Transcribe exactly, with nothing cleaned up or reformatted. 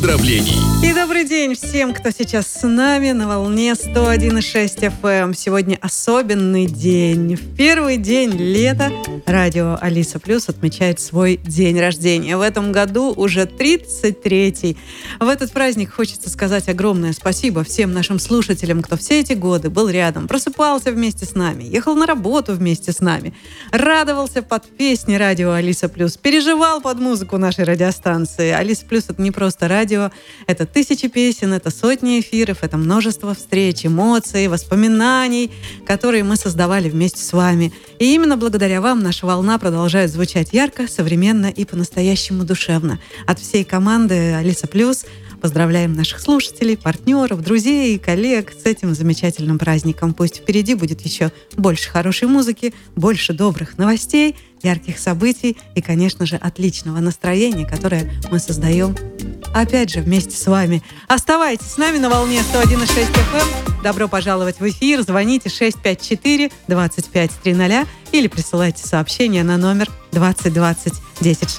поздравлений. И добрый день всем, кто сейчас с нами на волне сто один и шесть эф эм. Сегодня особенный день. В первый день лета радио Алиса Плюс отмечает свой день рождения. В этом году уже тридцать третий. В этот праздник хочется сказать огромное спасибо всем нашим слушателям, кто все эти годы был рядом, просыпался вместе с нами, ехал на работу вместе с нами, радовался под песни радио Алиса Плюс, переживал под музыку нашей радиостанции. Алиса Плюс — это не просто радио, это тысячи песен, это сотни эфиров, это множество встреч, эмоций, воспоминаний, которые мы создавали вместе с вами. И именно благодаря вам наша волна продолжает звучать ярко, современно и по-настоящему душевно. От всей команды Алиса Плюс поздравляем наших слушателей, партнеров, друзей и коллег с этим замечательным праздником. Пусть впереди будет еще больше хорошей музыки, больше добрых новостей, ярких событий и, конечно же, отличного настроения, которое мы создаем, опять же, вместе с вами. Оставайтесь с нами на волне сто один и шесть эф эм. Добро пожаловать в эфир. Звоните шесть пять четыре двадцать пять триста или присылайте сообщение на номер двадцать двадцать десять.